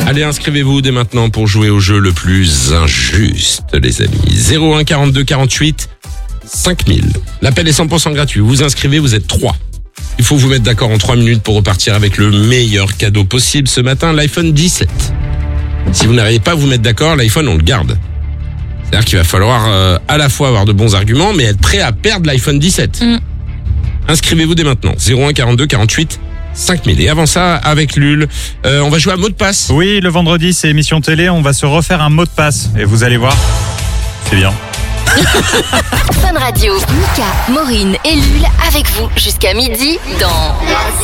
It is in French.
Allez, inscrivez-vous dès maintenant pour jouer au jeu le plus injuste, les amis. 01 42 48 5000. L'appel est 100% gratuit. Vous inscrivez, vous êtes 3. Il faut vous mettre d'accord en 3 minutes pour repartir avec le meilleur cadeau possible ce matin, l'iPhone 17. Si vous n'arrivez pas à vous mettre d'accord, l'iPhone, on le garde. C'est-à-dire qu'il va falloir à la fois avoir de bons arguments, mais être prêt à perdre l'iPhone 17. Inscrivez-vous dès maintenant. 01 42 48 5000. Et avant ça, avec Lul, on va jouer à mot de passe. Oui, le vendredi, c'est émission télé, on va se refaire un mot de passe. Et vous allez voir, c'est bien. Fun Radio, Mika, Maureen et Lul avec vous jusqu'à midi dans